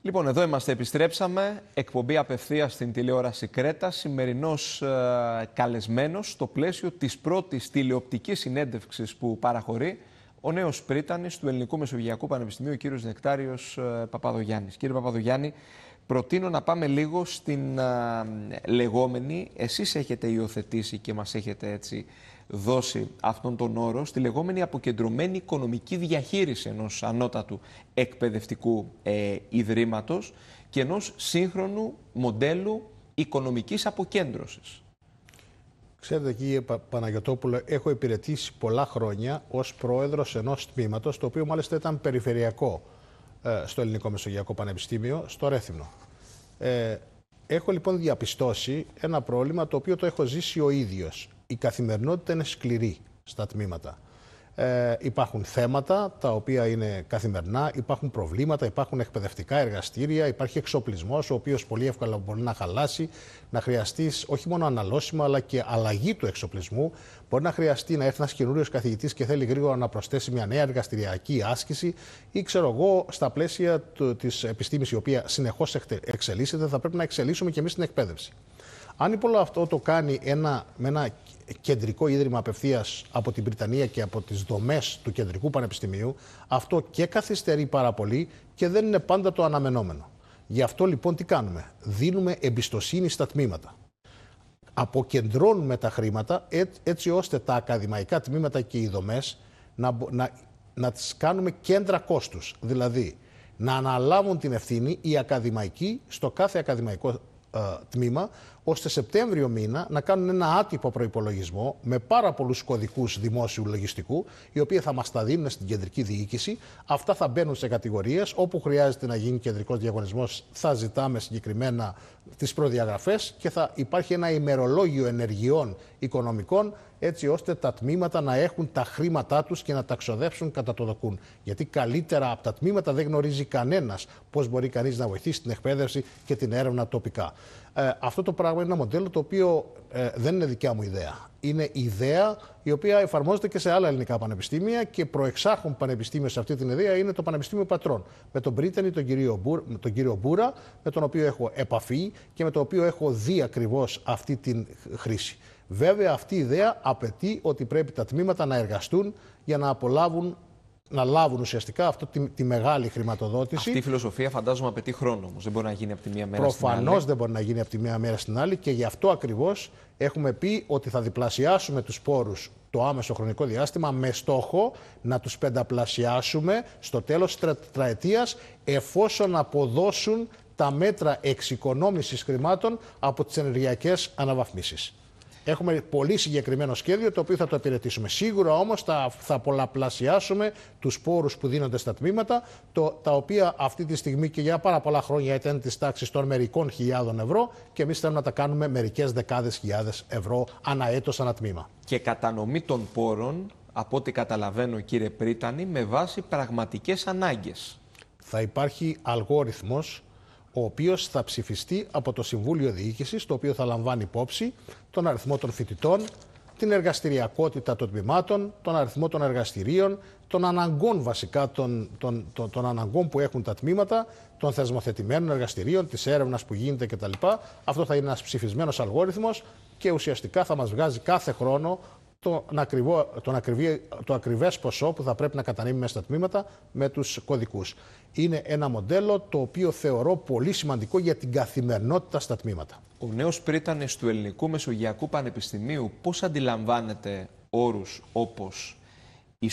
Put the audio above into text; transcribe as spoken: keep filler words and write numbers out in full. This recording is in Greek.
Λοιπόν, εδώ είμαστε, επιστρέψαμε. Εκπομπή απευθείας στην τηλεόραση Κρέτα. Σημερινός ε, καλεσμένος στο πλαίσιο της πρώτης τηλεοπτικής συνέντευξης που παραχωρεί ο νέος πρίτανης του Ελληνικού Μεσογειακού Πανεπιστημίου, ο κύριος Νεκτάριος ε, Παπαδογιάννης. Κύριε Παπαδογιάννη, προτείνω να πάμε λίγο στην ε, λεγόμενη, εσείς έχετε υιοθετήσει και μας έχετε έτσι δώσει αυτόν τον όρο, στη λεγόμενη αποκεντρωμένη οικονομική διαχείριση ενός ανώτατου εκπαιδευτικού ε, ιδρύματος και ενός σύγχρονου μοντέλου οικονομικής αποκέντρωσης. Ξέρετε, κύριε Παναγιωτόπουλο, έχω υπηρετήσει πολλά χρόνια ως πρόεδρος ενός τμήματος, το οποίο μάλιστα ήταν περιφερειακό ε, στο Ελληνικό Μεσογειακό Πανεπιστήμιο, στο Ρέθυμνο. Ε, έχω λοιπόν διαπιστώσει ένα πρόβλημα το οποίο το έχω ζήσει ο ίδιος. Η καθημερινότητα είναι σκληρή στα τμήματα. Ε, υπάρχουν θέματα τα οποία είναι καθημερινά, υπάρχουν προβλήματα, υπάρχουν εκπαιδευτικά εργαστήρια, υπάρχει εξοπλισμός ο οποίος πολύ εύκολα μπορεί να χαλάσει, να χρειαστεί όχι μόνο αναλώσιμα αλλά και αλλαγή του εξοπλισμού. Μπορεί να χρειαστεί να έρθει ένας καινούριος καθηγητής και θέλει γρήγορα να προσθέσει μια νέα εργαστηριακή άσκηση ή ξέρω εγώ, στα πλαίσια της επιστήμης η οποία συνεχώς εξελίσσεται, θα πρέπει να εξελίσσουμε και εμείς την εκπαίδευση. Αν λοιπόν αυτό το κάνει ένα, με ένα κεντρικό ίδρυμα απευθείας από την Βρυτανία και από τις δομές του Κεντρικού Πανεπιστημίου, αυτό και καθυστερεί πάρα πολύ και δεν είναι πάντα το αναμενόμενο. Γι' αυτό λοιπόν τι κάνουμε? Δίνουμε εμπιστοσύνη στα τμήματα. Αποκεντρώνουμε τα χρήματα έτσι ώστε τα ακαδημαϊκά τμήματα και οι δομές να, να, να τις κάνουμε κέντρα κόστους. Δηλαδή να αναλάβουν την ευθύνη οι ακαδημαϊκοί στο κάθε ακαδημαϊκό τμήμα, ώστε Σεπτέμβριο μήνα να κάνουν ένα άτυπο προϋπολογισμό με πάρα πολλούς κωδικούς δημόσιου λογιστικού, οι οποίοι θα μας τα δίνουν στην κεντρική διοίκηση. Αυτά θα μπαίνουν σε κατηγορίες. Όπου χρειάζεται να γίνει κεντρικός διαγωνισμός, θα ζητάμε συγκεκριμένα τις προδιαγραφές και θα υπάρχει ένα ημερολόγιο ενεργειών οικονομικών, έτσι ώστε τα τμήματα να έχουν τα χρήματά τους και να τα ξοδέψουν κατά το δοκούν. Γιατί καλύτερα από τα τμήματα δεν γνωρίζει κανένας πώς μπορεί κανείς να βοηθήσει την εκπαίδευση και την έρευνα τοπικά. Ε, αυτό το πράγμα είναι ένα μοντέλο το οποίο ε, δεν είναι δικιά μου ιδέα. Είναι ιδέα η οποία εφαρμόζεται και σε άλλα ελληνικά πανεπιστήμια και προεξάρχον πανεπιστήμιο σε αυτή την ιδέα είναι το Πανεπιστήμιο Πατρών. Με τον Πρίτανη, τον κύριο, Μπούρα, τον κύριο Μπούρα, με τον οποίο έχω επαφή και με τον οποίο έχω δει ακριβώς αυτή την χρήση. Βέβαια, αυτή η ιδέα απαιτεί ότι πρέπει τα τμήματα να εργαστούν για να απολάβουν, να λάβουν ουσιαστικά αυτή τη, τη μεγάλη χρηματοδότηση. Αυτή η φιλοσοφία φαντάζομαι απαιτεί χρόνο όμως. Δεν μπορεί να γίνει από τη μία μέρα στην άλλη. Προφανώς δεν μπορεί να γίνει από τη μία μέρα στην άλλη και γι' αυτό ακριβώς έχουμε πει ότι θα διπλασιάσουμε τους πόρους το άμεσο χρονικό διάστημα με στόχο να τους πενταπλασιάσουμε στο τέλος της τετραετίας εφόσον αποδώσουν τα μέτρα εξοικονόμησης χρημάτων από τις ενεργειακές αναβαθμίσεις. Έχουμε πολύ συγκεκριμένο σχέδιο το οποίο θα το υπηρετήσουμε. Σίγουρα όμως θα, θα πολλαπλασιάσουμε τους πόρους που δίνονται στα τμήματα, το, τα οποία αυτή τη στιγμή και για πάρα πολλά χρόνια ήταν της τάξης των μερικών χιλιάδων ευρώ και εμείς θέλουμε να τα κάνουμε μερικές δεκάδες χιλιάδες ευρώ ανά έτος, ανά τμήμα. Και κατανομή των πόρων, από ό,τι καταλαβαίνω κύριε Πρίτανη, με βάση πραγματικές ανάγκες. Θα υπάρχει αλγόριθμος ο οποίος θα ψηφιστεί από το Συμβούλιο Διοίκησης, το οποίο θα λαμβάνει υπόψη τον αριθμό των φοιτητών, την εργαστηριακότητα των τμήματων, τον αριθμό των εργαστηρίων, των αναγκών βασικά, των, των, των, των αναγκών που έχουν τα τμήματα, των θεσμοθετημένων εργαστηρίων, της έρευνας που γίνεται κτλ. Αυτό θα είναι ένας ψηφισμένος αλγόριθμος και ουσιαστικά θα μας βγάζει κάθε χρόνο το, ακριβό, τον ακριβή, το ακριβές ποσό που θα πρέπει να κατανείμουμε στα τμήματα με τους κωδικούς. Είναι ένα μοντέλο το οποίο θεωρώ πολύ σημαντικό για την καθημερινότητα στα τμήματα. Ο νέος πρίτανης του Ελληνικού Μεσογειακού Πανεπιστημίου πώς αντιλαμβάνεται όρους όπως